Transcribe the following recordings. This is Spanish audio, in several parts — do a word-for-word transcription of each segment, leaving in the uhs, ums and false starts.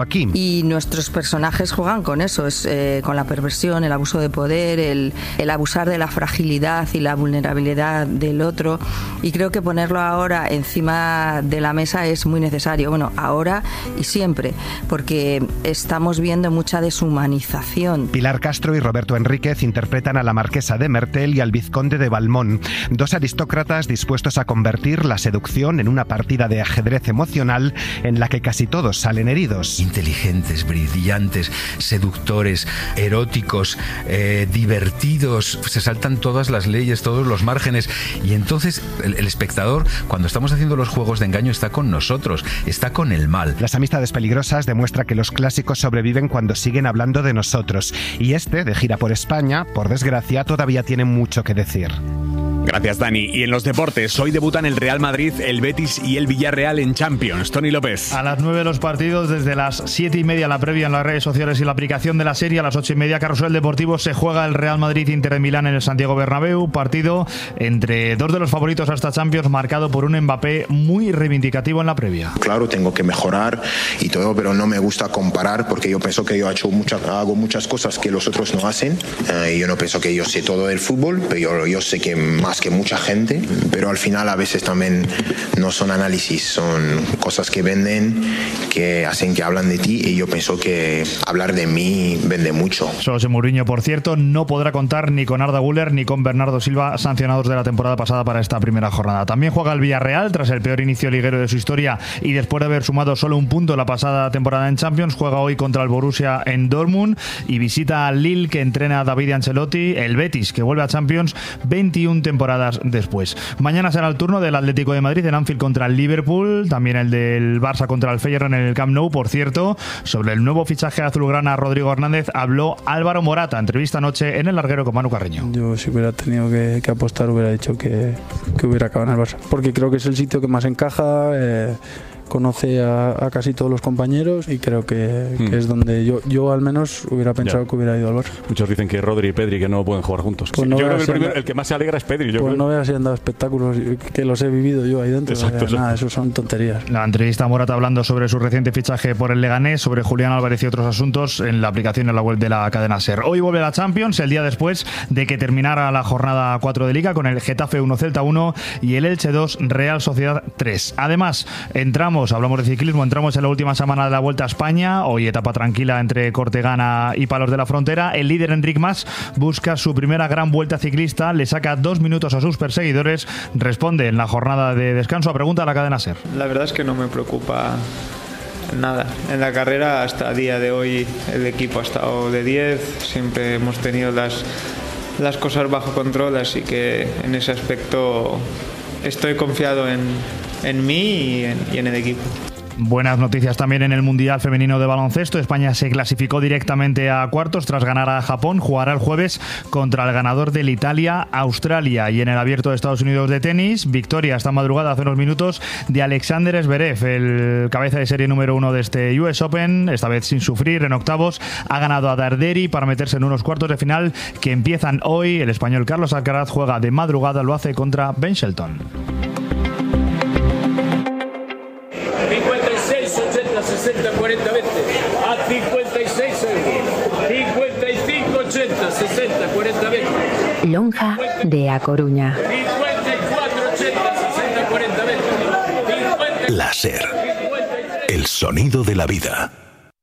Aquí. Y nuestros personajes juegan con eso, es eh, con la perversión, el abuso de poder, el, el abusar de la fragilidad y la vulnerabilidad del otro. Y creo que ponerlo ahora encima de la mesa es muy necesario. Bueno, ahora y siempre, porque estamos viendo mucha deshumanización. Pilar Castro y Roberto Enríquez interpretan a la marquesa de Mertel y al vizconde de Valmont, dos aristócratas dispuestos a convertir la seducción en una partida de ajedrez emocional en la que casi todos salen heridos. Inteligentes, brillantes, seductores, eróticos, eh, divertidos, se saltan todas las leyes, todos los márgenes, y entonces el, el espectador, cuando estamos haciendo los juegos de engaño, está con nosotros, está con el mal. Las amistades peligrosas demuestra que los clásicos sobreviven cuando siguen hablando de nosotros, y este, de gira por España, por desgracia, todavía tiene mucho que decir. Gracias, Dani. Y en los deportes, hoy debutan el Real Madrid, el Betis y el Villarreal en Champions. Tony López. A las nueve los partidos, desde las siete y media la previa en las redes sociales y la aplicación de la serie. A las ocho y media, Carrusel Deportivo, se juega el Real Madrid-Inter de Milán en el Santiago Bernabéu. Partido entre dos de los favoritos a esta Champions, marcado por un Mbappé muy reivindicativo en la previa. Claro, tengo que mejorar y todo, pero no me gusta comparar porque yo pienso que yo he hecho muchas, hago muchas cosas que los otros no hacen. Eh, yo no pienso que yo sé todo del fútbol, pero yo, yo sé que más que mucha gente, pero al final a veces también no son análisis, son cosas que venden, que hacen que hablan de ti, y yo pienso que hablar de mí vende mucho. José Mourinho, por cierto, no podrá contar ni con Arda Güler ni con Bernardo Silva, sancionados de la temporada pasada para esta primera jornada. También juega el Villarreal tras el peor inicio liguero de su historia y después de haber sumado solo un punto la pasada temporada en Champions. Juega hoy contra el Borussia en Dortmund y visita al Lille, que entrena a David Ancelotti. El Betis, que vuelve a Champions veintiuna temporadas después. Mañana será el turno del Atlético de Madrid en Anfield contra el Liverpool, también el del Barça contra el Feyenoord en el Camp Nou. Por cierto, sobre el nuevo fichaje azulgrana Rodrigo Hernández habló Álvaro Morata, entrevista anoche en El Larguero con Manu Carreño. Yo, si hubiera tenido que, que apostar, hubiera dicho que, que hubiera acabado en el Barça, porque creo que es el sitio que más encaja. eh, conoce a, a casi todos los compañeros y creo que, mm. que es donde yo, yo al menos hubiera pensado ya. que hubiera ido al Barça. Muchos dicen que Rodri y Pedri que no pueden jugar juntos. Pues sí, no yo creo que el, si primero, anda, el que más se alegra es Pedri. Yo pues creo. no veas si han dado espectáculos que los he vivido yo ahí dentro. Exacto, eh, nada, eso son tonterías. La entrevista a Morata hablando sobre su reciente fichaje por el Leganés, sobre Julián Álvarez y otros asuntos en la aplicación en la web de la cadena SER. Hoy vuelve la Champions, el día después de que terminara la jornada cuatro de Liga, con el Getafe uno Celta uno y el Elche dos Real Sociedad tres. Además, entramos, hablamos de ciclismo, entramos en la última semana de la Vuelta a España. Hoy etapa tranquila entre Cortegana y Palos de la Frontera. El líder Enric Mas busca su primera gran vuelta ciclista, le saca dos minutos a sus perseguidores, responde en la jornada de descanso a pregunta de la cadena SER. La verdad es que no me preocupa nada. En la carrera hasta el día de hoy el equipo ha estado de diez, siempre hemos tenido las, las cosas bajo control, así que en ese aspecto estoy confiado en, en mí y en, y en el equipo. Buenas noticias también en el Mundial Femenino de Baloncesto. España se clasificó directamente a cuartos tras ganar a Japón. Jugará el jueves contra el ganador del Italia-Australia. Y en el Abierto de Estados Unidos de tenis, victoria esta madrugada hace unos minutos de Alexander Zverev, el cabeza de serie número uno de este U S Open, esta vez sin sufrir. En octavos ha ganado a Darderi para meterse en unos cuartos de final que empiezan hoy. El español Carlos Alcaraz juega de madrugada, lo hace contra Ben Shelton. sesenta, cuarenta, veinte a cincuenta y seis euros, cincuenta y cinco, ochenta, sesenta, cuarenta, veinte. Lonja de A Coruña. cincuenta y cuatro, ochenta, sesenta, cuarenta, veinte. La SER, el sonido de la vida.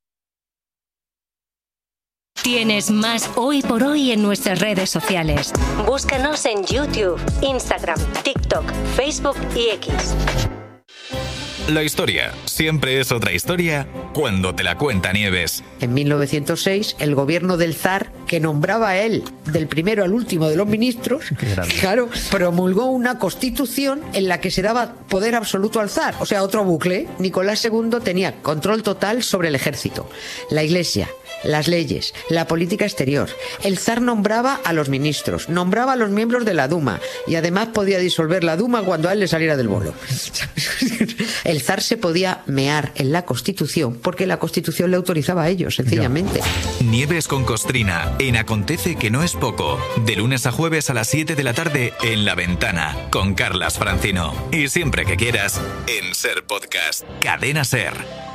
Tienes más Hoy por Hoy en nuestras redes sociales. Búscanos en YouTube, Instagram, TikTok, Facebook y X. La historia siempre es otra historia cuando te la cuenta Nieves. En mil novecientos seis, el gobierno del zar, que nombraba a él del primero al último de los ministros, claro, promulgó una constitución en la que se daba poder absoluto al zar. O sea, otro bucle. Nicolás segundo tenía control total sobre el ejército, la iglesia, las leyes, la política exterior. El zar nombraba a los ministros, nombraba a los miembros de la Duma y además podía disolver la Duma cuando a él le saliera del bolo. El zar se podía mear en la Constitución porque la Constitución le autorizaba a ellos, sencillamente. Nieves con Costrina en Acontece que no es poco. De lunes a jueves a las siete de la tarde en La Ventana con Carlas Francino. Y siempre que quieras en SER Podcast. Cadena SER.